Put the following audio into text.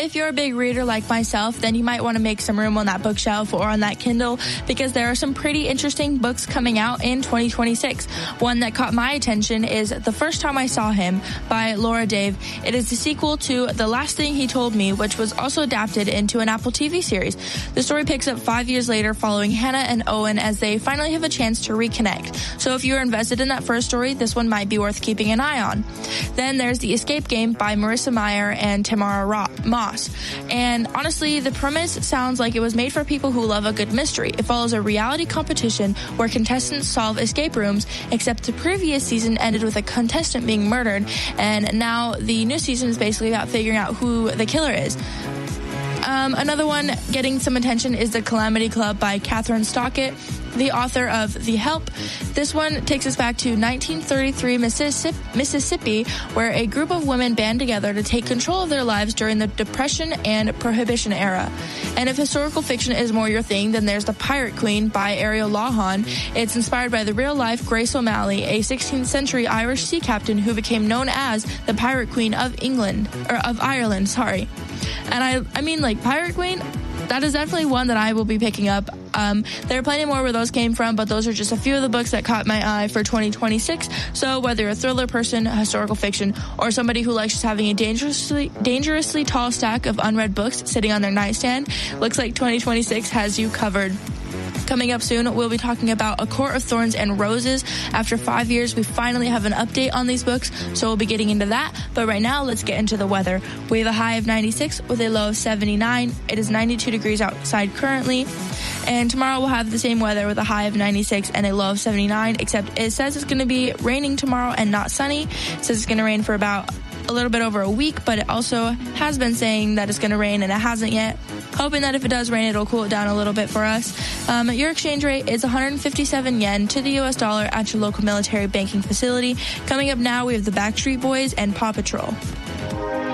if you're a big reader like myself, then you might want to make some room on that bookshelf or on that Kindle, because there are some pretty interesting books coming out in 2026. One that caught my attention is The First Time I Saw Him by Laura Dave. It is the sequel to The Last Thing He Told Me, which was also adapted into an Apple TV series. The story picks up 5 years later following Hannah and Owen as they finally have a chance to reconnect. So if you're invested in that first story, this one might be worth keeping an eye on. Then there's The Escape Game by Marissa Meyer and Tamara Moss. And honestly, the premise sounds like it was made for people who love a good mystery. It follows a reality competition where contestants solve escape rooms, except the previous season ended with a contestant being murdered, and now the new season is basically about figuring out who the killer is. Another one getting some attention is The Calamity Club by Catherine Stockett, the author of The Help. This one takes us back to 1933 Mississippi, where a group of women band together to take control of their lives during the Depression and Prohibition era. And if historical fiction is more your thing, then there's The Pirate Queen by Ariel Lawhon. It's inspired by the real-life Grace O'Malley, a 16th century Irish sea captain who became known as the Pirate Queen of Ireland. And I mean, like, Pirate Queen, that is definitely one that I will be picking up. There are plenty more where those came from, but those are just a few of the books that caught my eye for 2026. So whether you're a thriller person, historical fiction, or somebody who likes just having a dangerously tall stack of unread books sitting on their nightstand, looks like 2026 has you covered. Coming up soon, we'll be talking about A Court of Thorns and Roses. After 5 years, we finally have an update on these books, so we'll be getting into that. But right now, let's get into the weather. We have a high of 96 with a low of 79. It is 92 degrees outside currently. And tomorrow we'll have the same weather with a high of 96 and a low of 79, except it says it's going to be raining tomorrow and not sunny. It says it's going to rain for about a little bit over a week, but it also has been saying that it's going to rain, and it hasn't yet. Hoping that if it does rain, it'll cool it down a little bit for us. Your exchange rate is 157 yen to the US dollar at your local military banking facility. Coming up now, we have the Backstreet Boys and Paw Patrol.